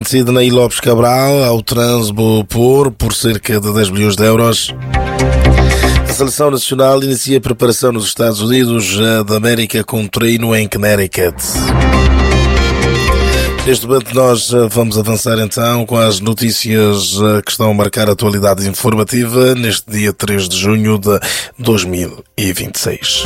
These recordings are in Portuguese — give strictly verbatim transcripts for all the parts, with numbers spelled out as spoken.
Sidney Lopes Cabral ao Transbopor por cerca de dez milhões de euros. A Seleção Nacional inicia a preparação nos Estados Unidos da América com um treino em Connecticut. Neste momento nós vamos avançar então com as notícias que estão a marcar a atualidade informativa neste dia três de junho de dois mil e vinte e seis.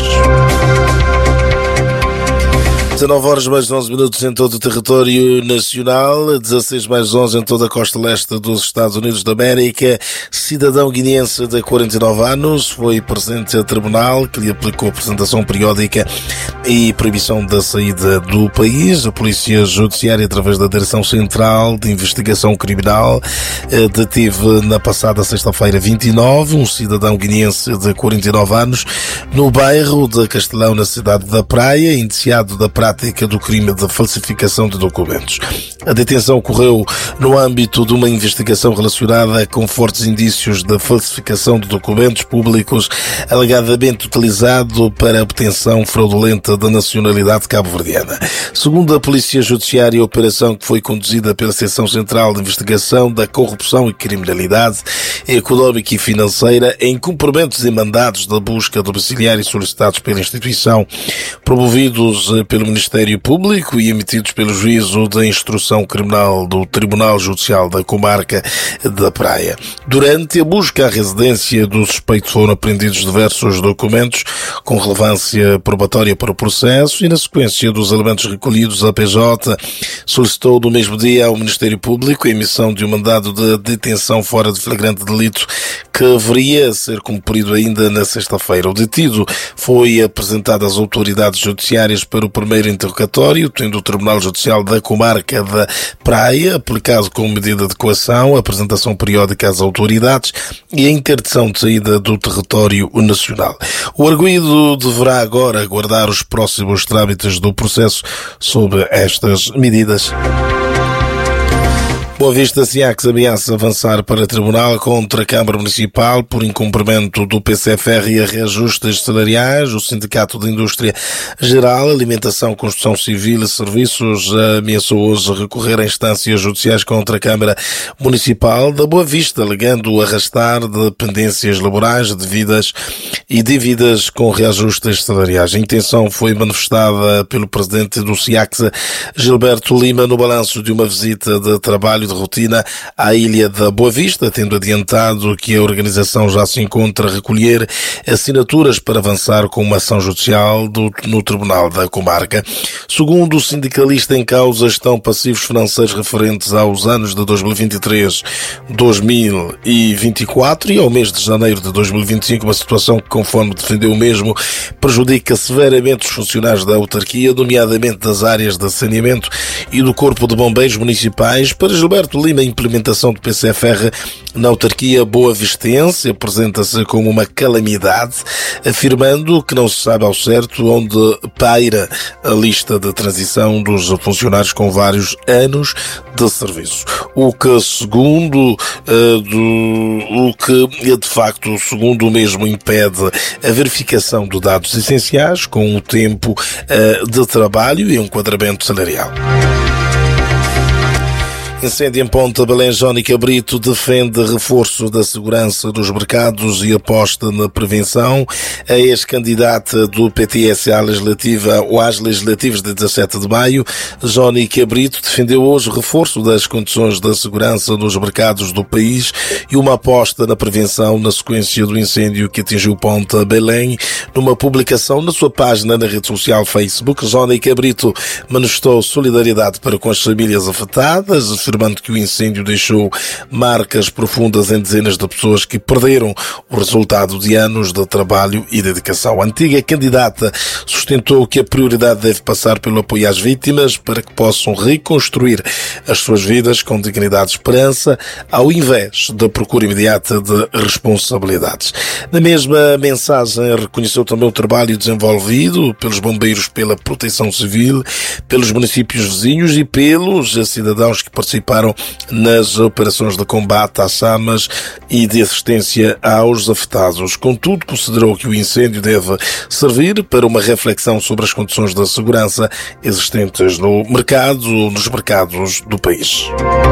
dezanove horas mais onze minutos em todo o território nacional, dezasseis mais onze em toda a costa leste dos Estados Unidos da América. Cidadão guineense de quarenta e nove anos foi presente a tribunal que lhe aplicou apresentação periódica e proibição da saída do país. A Polícia Judiciária, através da Direção Central de Investigação Criminal, deteve na passada sexta-feira vinte e nove um cidadão guineense de quarenta e nove anos no bairro de Castelão, na cidade da Praia, indiciado da prática do crime de falsificação de documentos. A detenção ocorreu no âmbito de uma investigação relacionada com fortes indícios de falsificação de documentos públicos, alegadamente utilizado para a obtenção fraudulenta da nacionalidade cabo-verdiana. Segundo a Polícia Judiciária, a operação que foi conduzida pela Seção Central de Investigação da Corrupção e Criminalidade Económica e Financeira em cumprimentos e mandados de busca domiciliária solicitados pela instituição, promovidos pelo Ministério Público e emitidos pelo Juízo de Instrução Criminal do Tribunal Judicial da Comarca da Praia. Durante a busca à residência do suspeito foram apreendidos diversos documentos com relevância probatória para o processo e, na sequência dos elementos recolhidos, a P J solicitou no mesmo dia ao Ministério Público a emissão de um mandado de detenção fora de flagrante delito que haveria a ser cumprido ainda na sexta-feira. O detido foi apresentado às autoridades judiciárias para o primeiro interrogatório, tendo o Tribunal Judicial da Comarca da Praia aplicado como medida de coação a apresentação periódica às autoridades e a interdição de saída do território nacional. O arguido deverá agora aguardar os próximos trâmites do processo sob estas medidas. Boa Vista SIACS ameaça avançar para tribunal contra a Câmara Municipal por incumprimento do P C F R e a reajustes salariais. O Sindicato de Indústria Geral, Alimentação, Construção Civil e Serviços ameaçou hoje recorrer a instâncias judiciais contra a Câmara Municipal da Boa Vista, alegando o arrastar de pendências laborais devidas e dívidas com reajustes salariais. A intenção foi manifestada pelo presidente do SIACS, Gilberto Lima, no balanço de uma visita de trabalho de rotina à Ilha da Boa Vista, tendo adiantado que a organização já se encontra a recolher assinaturas para avançar com uma ação judicial do, no Tribunal da Comarca. Segundo o sindicalista em causa, estão passivos financeiros referentes aos anos de dois mil e vinte e três a dois mil e vinte e quatro e ao mês de janeiro de dois mil e vinte e cinco, uma situação que, conforme defendeu o mesmo, prejudica severamente os funcionários da autarquia, nomeadamente das áreas de saneamento e do Corpo de Bombeiros Municipais. Para Gilberto Lima, a implementação do P C F R na autarquia boa-vistense apresenta-se como uma calamidade, afirmando que não se sabe ao certo onde paira a lista de transição dos funcionários com vários anos de serviço. O que, segundo uh, do, o que de facto, segundo o mesmo, impede a verificação de dados essenciais com o tempo uh, de trabalho e o enquadramento salarial. Incêndio em Ponta Belém. Jónica Brito defende reforço da segurança dos mercados e aposta na prevenção. A ex-candidata do P T S à legislativa ou às legislativas de dezassete de maio, Jónica Brito, defendeu hoje o reforço das condições da segurança nos mercados do país e uma aposta na prevenção na sequência do incêndio que atingiu Ponta Belém. Numa publicação na sua página na rede social Facebook, Jónica Brito manifestou solidariedade para com as famílias afetadas, afirmando que o incêndio deixou marcas profundas em dezenas de pessoas que perderam o resultado de anos de trabalho e dedicação. A antiga candidata sustentou que a prioridade deve passar pelo apoio às vítimas para que possam reconstruir as suas vidas com dignidade e esperança, ao invés da procura imediata de responsabilidades. Na mesma mensagem, reconheceu também o trabalho desenvolvido pelos bombeiros, pela Proteção Civil, pelos municípios vizinhos e pelos cidadãos que participaram nas operações de combate às chamas e de assistência aos afetados. Contudo, considerou que o incêndio deve servir para uma reflexão sobre as condições de segurança existentes no mercado, nos mercados do país.